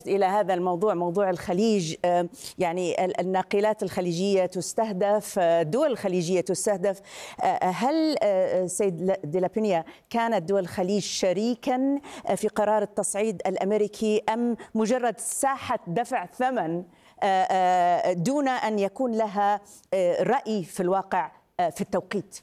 إلى هذا الموضوع، موضوع الخليج. يعني الناقلات الخليجية تستهدف، الدول الخليجية تستهدف. هل سيد دي لا بينيا كانت دول الخليج شريكا في قرار التصعيد الأمريكي أم مجرد ساحة دفع ثمن دون أن يكون لها رأي في الواقع في التوقيت؟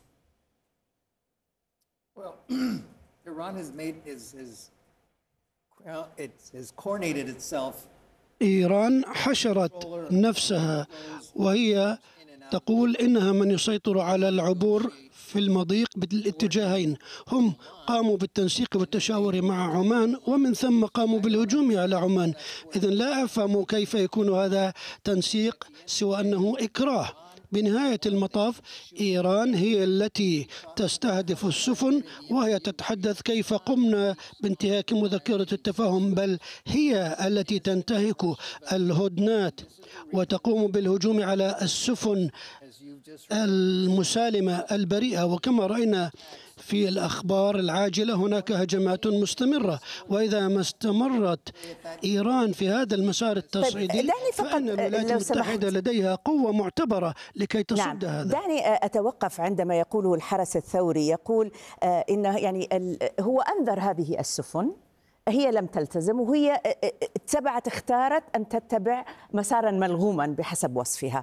إيران حشرت نفسها وهي تقول إنها من يسيطر على العبور في المضيق بالاتجاهين. هم قاموا بالتنسيق والتشاور مع عمان ومن ثم قاموا بالهجوم على عمان. إذن لا أفهم كيف يكون هذا تنسيق سوى أنه إكراه. بنهاية المطاف إيران هي التي تستهدف السفن وهي تتحدث كيف قمنا بانتهاك مذكرة التفاهم، بل هي التي تنتهك الهدنات وتقوم بالهجوم على السفن المسالمة البريئة. وكما رأينا في الأخبار العاجلة هناك هجمات مستمرة، وإذا ما استمرت إيران في هذا المسار التصعيدي فإن الولايات المتحدة لديها قوة معتبرة لكي تصد هذا. دعني أتوقف عندما يقوله الحرس الثوري، يقول إنه يعني هو أنذر هذه السفن، هي لم تلتزم وهي اختارت أن تتبع مسارا ملغوما بحسب وصفها،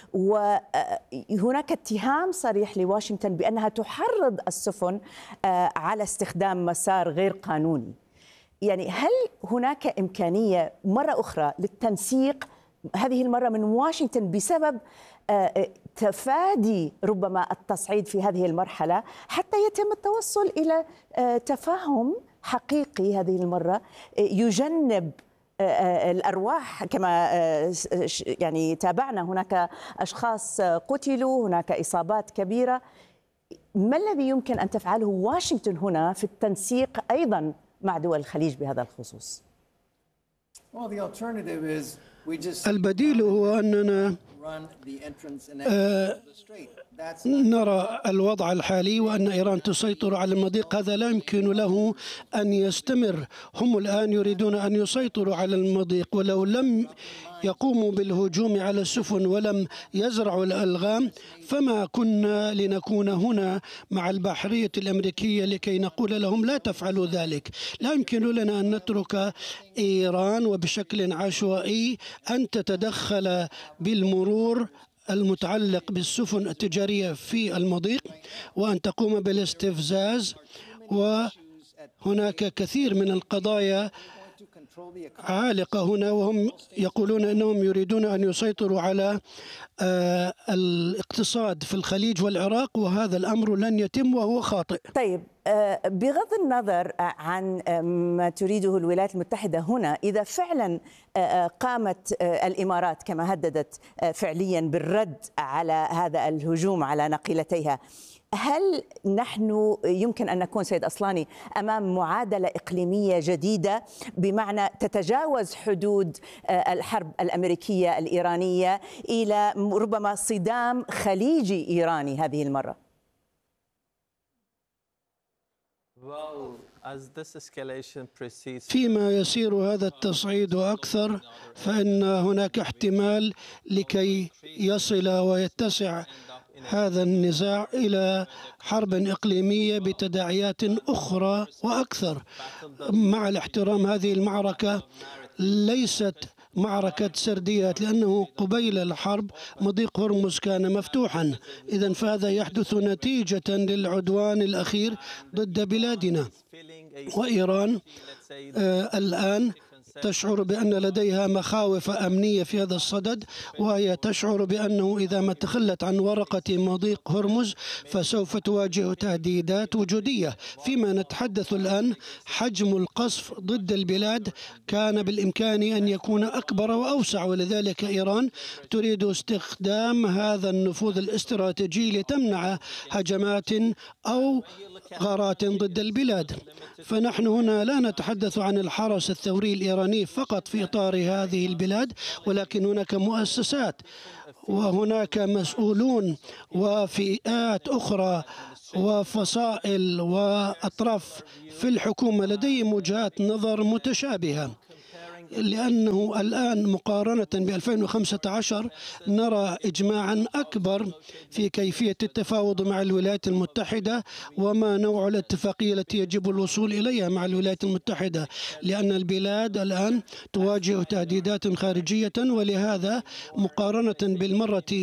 وهناك اتهام صريح لواشنطن بأنها تحرض السفن على استخدام مسار غير قانوني. يعني هل هناك إمكانية مرة أخرى للتنسيق هذه المرة من واشنطن بسبب تفادي ربما التصعيد في هذه المرحلة حتى يتم التوصل إلى تفاهم حقيقي هذه المرة يجنب الأرواح؟ كما يعني تابعنا هناك أشخاص قتلوا، هناك إصابات كبيرة. ما الذي يمكن أن تفعله واشنطن هنا في التنسيق أيضا مع دول الخليج بهذا الخصوص؟ البديل هو أننا نرى الوضع الحالي وأن إيران تسيطر على المضيق. هذا لا يمكن له أن يستمر. هم الآن يريدون أن يسيطروا على المضيق، ولو لم يقوموا بالهجوم على السفن ولم يزرعوا الألغام فما كنا لنكون هنا مع البحرية الأمريكية لكي نقول لهم لا تفعلوا ذلك. لا يمكن لنا أن نترك إيران وبشكل عشوائي أن تتدخل بالمرور المتعلق بالسفن التجارية في المضيق وأن تقوم بالاستفزاز. وهناك كثير من القضايا عالقة هنا، وهم يقولون أنهم يريدون أن يسيطروا على الاقتصاد في الخليج والعراق، وهذا الأمر لن يتم وهو خاطئ. طيب، بغض النظر عن ما تريده الولايات المتحدة هنا، إذا فعلا قامت الإمارات كما هددت فعليا بالرد على هذا الهجوم على ناقلتيها، هل نحن يمكن أن نكون سيد أصلاني أمام معادلة إقليمية جديدة بمعنى تتجاوز حدود الحرب الأمريكية الإيرانية إلى ربما صدام خليجي إيراني هذه المرة؟ فيما يسير هذا التصعيد أكثر فإن هناك احتمال لكي يصل ويتسع هذا النزاع إلى حرب إقليمية بتداعيات أخرى وأكثر. مع الاحترام، هذه المعركة ليست معركة سرديات، لأنه قبيل الحرب مضيق هرمز كان مفتوحا. إذن فهذا يحدث نتيجة للعدوان الأخير ضد بلادنا. وإيران الآن تشعر بأن لديها مخاوف أمنية في هذا الصدد، وهي تشعر بأنه إذا ما تخلت عن ورقة مضيق هرمز فسوف تواجه تهديدات وجودية. فيما نتحدث الآن حجم القصف ضد البلاد كان بالإمكان أن يكون أكبر وأوسع، ولذلك إيران تريد استخدام هذا النفوذ الاستراتيجي لتمنع هجمات أو غارات ضد البلاد. فنحن هنا لا نتحدث عن الحرس الثوري الإيراني فقط في إطار هذه البلاد، ولكن هناك مؤسسات وهناك مسؤولون وفئات أخرى وفصائل وأطراف في الحكومة لديهم وجهات نظر متشابهة. لأنه الآن مقارنة ب 2015 نرى إجماعا أكبر في كيفية التفاوض مع الولايات المتحدة وما نوع الاتفاقية التي يجب الوصول إليها مع الولايات المتحدة، لأن البلاد الآن تواجه تهديدات خارجية، ولهذا مقارنة بالمرة